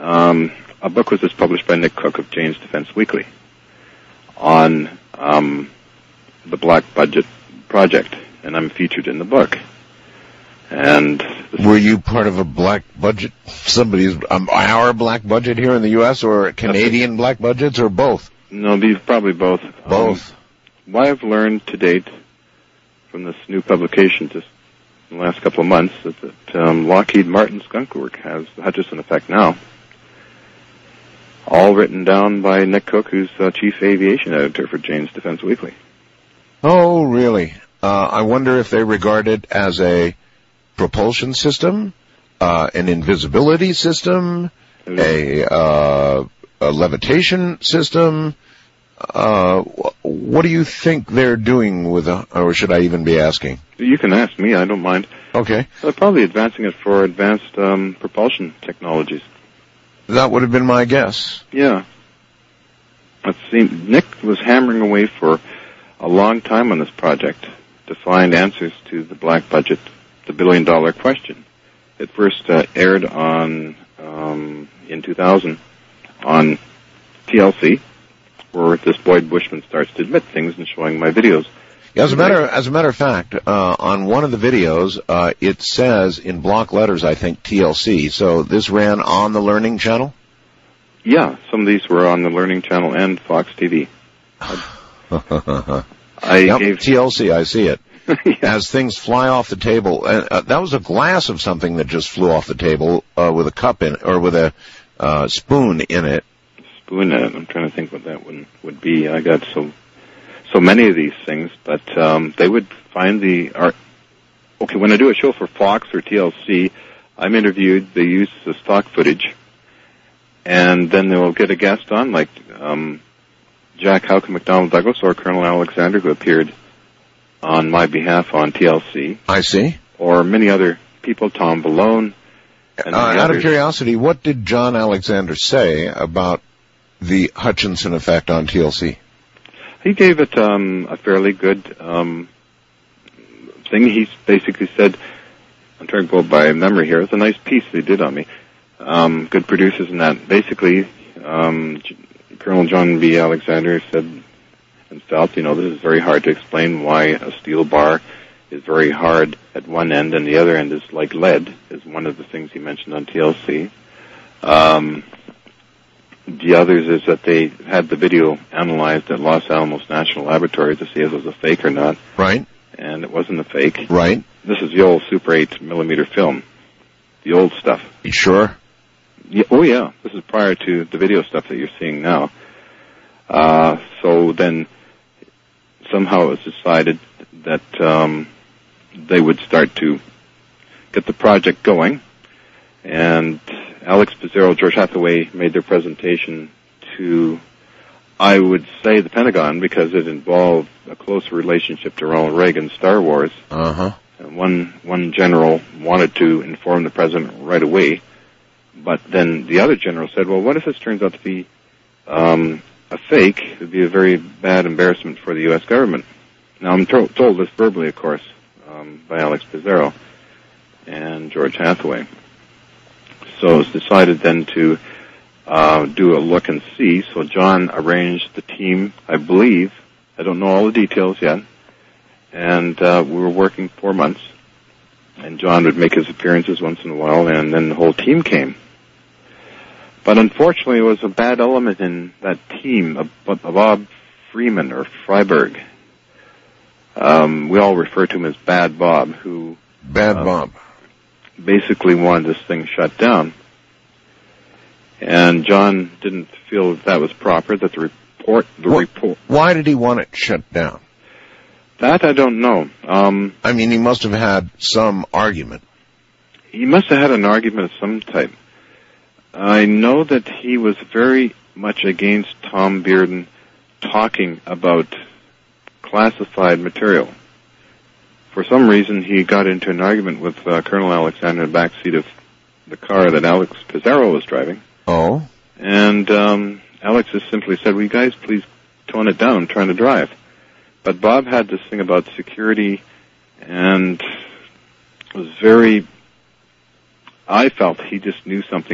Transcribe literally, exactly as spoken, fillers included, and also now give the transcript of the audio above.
um, a book was just published by Nick Cook of Jane's Defense Weekly on um, the Black Budget Project, and I'm featured in the book. And were you part of a black budget? Somebody's um, our black budget here in the U S or Canadian black budgets, or both? No, these probably both. Both. Um, what I've learned to date from this new publication just in the last couple of months is that um, Lockheed Martin Skunk Work has the Hutchison Effect now. All written down by Nick Cook, who's uh, chief aviation editor for Jane's Defense Weekly. Oh, really? Uh, I wonder if they regard it as a propulsion system, uh, an invisibility system, a, uh, a levitation system. Uh, what do you think they're doing with a, or should I even be asking? You can ask me, I don't mind. Okay. They're probably advancing it for advanced um, propulsion technologies. That would have been my guess. Yeah. Let's see, Nick was hammering away for a long time on this project to find answers to the black budget, the billion-dollar question. It first uh, aired on um, in two thousand on T L C, where this Boyd Bushman starts to admit things and showing my videos. Yeah, as a matter as a matter of fact, uh, on one of the videos, uh, it says in block letters, I think T L C. So this ran on the Learning Channel. Yeah, some of these were on the Learning Channel and Fox T V. I yep, gave T L C. I see it. Yeah. As things fly off the table, uh, uh, that was a glass of something that just flew off the table uh, with a cup in, or with a uh, spoon in it. Spoon in it. I'm trying to think what that one would be. I got so so many of these things, but um, they would find the art. Okay, when I do a show for Fox or T L C, I'm interviewed. They use the stock footage, and then they'll get a guest on, like um, Jack Houck and McDonnell Douglas or Colonel Alexander, who appeared on my behalf on T L C. I see. Or many other people, Tom Balone. And uh, out others. of curiosity, what did John Alexander say about the Hutchison Effect on T L C? He gave it um, a fairly good um, thing. He basically said, I'm trying to go by memory here, it's a nice piece they did on me. Um, good producers and that. Basically, um, G- Colonel John B. Alexander said and felt, you know, this is very hard to explain why a steel bar is very hard at one end and the other end is like lead, is one of the things he mentioned on T L C. Um, the others is that they had the video analyzed at Los Alamos National Laboratory to see if it was a fake or not. Right. And it wasn't a fake. Right. This is the old Super eight millimeter film, the old stuff. You sure? Yeah, oh, yeah. This is prior to the video stuff that you're seeing now. Uh, so then somehow it was decided that um, they would start to get the project going. And Alex Pizarro, George Hathaway made their presentation to, I would say, the Pentagon, because it involved a close relationship to Ronald Reagan's Star Wars. Uh-huh. And one, one general wanted to inform the president right away, but then the other general said, well, what if this turns out to be um, a fake? It would be a very bad embarrassment for the U S government. Now, I'm to- told this verbally, of course, um, by Alex Pizarro and George Hathaway. So it was decided then to uh, do a look and see. So John arranged the team, I believe. I don't know all the details yet. And uh, we were working four months. And John would make his appearances once in a while, and then the whole team came. But unfortunately, there was a bad element in that team, of, of Bob Freeman, or Freiberg. Um, we all refer to him as Bad Bob, who... Bad uh, Bob. Basically wanted this thing shut down. And John didn't feel that, that was proper, that the report... The what, report. Why did he want it shut down? That I don't know. Um, I mean, he must have had some argument. He must have had an argument of some type. I know that he was very much against Tom Bearden talking about classified material. For some reason, he got into an argument with uh, Colonel Alexander in the back seat of the car that Alex Pizarro was driving. Oh. And um, Alex just simply said, well, you guys, please tone it down. I'm trying to drive. But Bob had this thing about security and was very, I felt he just knew something